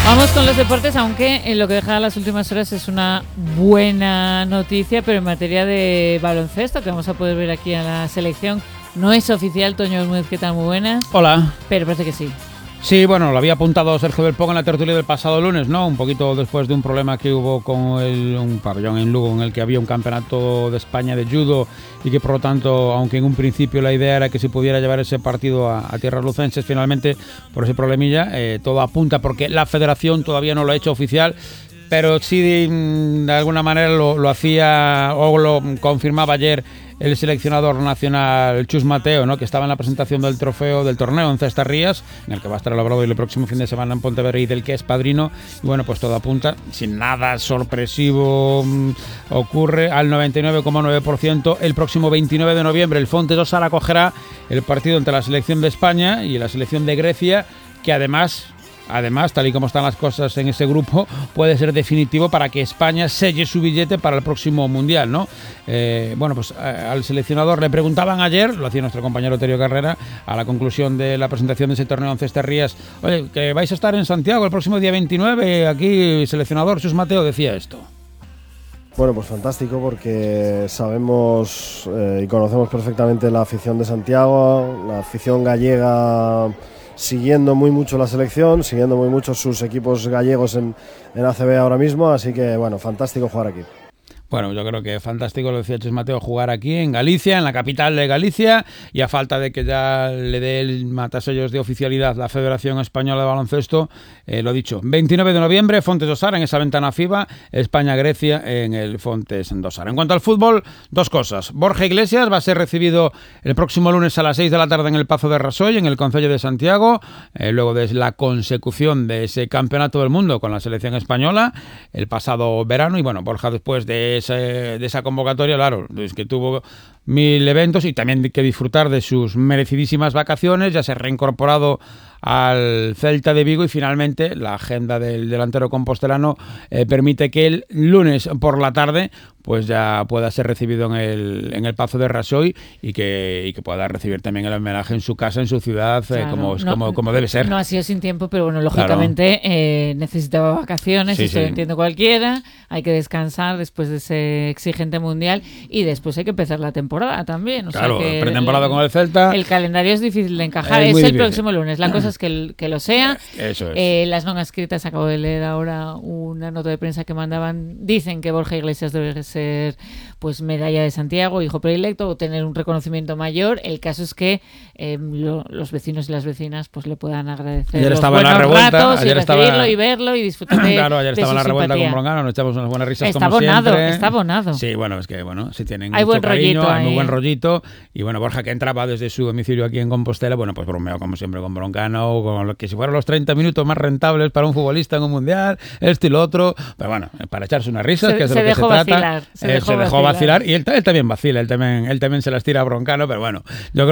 Vamos con los deportes, aunque en lo que deja las últimas horas es una buena noticia, pero en materia de baloncesto, que vamos a poder ver aquí a la selección, no es oficial. Toño Bermúdez, ¿qué tal? Muy buenas. Hola. Pero parece que sí. Sí, bueno, lo había apuntado Sergio del Pogo en la tertulia del pasado lunes, ¿no? Un poquito después de un problema que hubo con un pabellón en Lugo en el que había un campeonato de España de judo y que por lo tanto, aunque en un principio la idea era que se pudiera llevar ese partido a tierras lucenses, finalmente por ese problemilla todo apunta porque la federación todavía no lo ha hecho oficial, pero sí de alguna manera lo hacía o lo confirmaba ayer el seleccionador nacional Chus Mateo, ¿no? Que estaba en la presentación del trofeo del torneo en Cestas Rías, en el que va a estar elaborado el próximo fin de semana en Pontevedra y del que es padrino. Y bueno, pues todo apunta, sin nada sorpresivo ocurre, al 99,9%. El próximo 29 de noviembre el Fontes Osar acogerá el partido entre la selección de España y la selección de Grecia, que además, tal y como están las cosas en ese grupo, puede ser definitivo para que España selle su billete para el próximo Mundial, ¿no? Bueno, pues al seleccionador le preguntaban ayer, lo hacía nuestro compañero Terio Carrera, a la conclusión de la presentación de ese torneo en Cestas Rías: oye, que vais a estar en Santiago el próximo día 29, aquí el seleccionador Chus Mateo decía esto. Bueno, pues fantástico, porque sabemos y conocemos perfectamente la afición de Santiago, la afición gallega, siguiendo muy mucho la selección, siguiendo muy mucho sus equipos gallegos en ACB ahora mismo, así que bueno, fantástico jugar aquí. Bueno, yo creo que fantástico, lo decía Chus Mateo, jugar aquí en Galicia, en la capital de Galicia, y a falta de que ya le dé el matasellos de oficialidad la Federación Española de Baloncesto, lo dicho, 29 de noviembre, Fontes Osar, en esa ventana FIBA, España-Grecia en el Fontes Osar. En cuanto al fútbol, dos cosas. Borja Iglesias va a ser recibido el próximo lunes a las 6 de la tarde en el Pazo de Rasoy, en el Concello de Santiago, luego de la consecución de ese campeonato del mundo con la selección española el pasado verano. Y bueno, Borja, después de esa convocatoria, claro, es que tuvo 1000 eventos y también que disfrutar de sus merecidísimas vacaciones, ya se ha reincorporado al Celta de Vigo y finalmente la agenda del delantero compostelano permite que el lunes por la tarde pues ya pueda ser recibido en el Pazo de Rasoy y que pueda recibir también el homenaje en su casa, en su ciudad, claro, como debe ser. No ha sido sin tiempo, pero bueno, lógicamente claro. Necesitaba vacaciones, sí, eso lo entiende cualquiera, hay que descansar después de ese exigente mundial y después hay que empezar la temporada también. O claro, sea que pretemporada con el Celta. El calendario es difícil de encajar, es el próximo lunes, la cosa es que lo sea. Eso es. Las no escritas, acabo de leer ahora una nota de prensa que mandaban, dicen que Borja Iglesias debe ser pues medalla de Santiago, hijo predilecto, o tener un reconocimiento mayor. El caso es que los vecinos y las vecinas pues le puedan agradecer ayer los estaba buenos en la revuelta, ratos ayer y recibirlo estaba, y verlo y disfrutar de claro, ayer de estaba en la revuelta simpatía. con Brongano, nos echamos unas buenas risas está como siempre. Está abonado. Sí, bueno, es que bueno, si tienen hay mucho buen cariño, rollito hay muy ahí. buen rollito. Y bueno, Borja, que entraba desde su domicilio aquí en Compostela, bueno, pues bromeó como siempre con Brongano, con lo que si fueran los 30 minutos más rentables para un futbolista en un mundial, esto y lo otro, pero bueno, para echarse unas risas, que es de lo que se trata. Se dejó vacilar. Y él también vacila, él también se las tira a Broncano, pero bueno, yo creo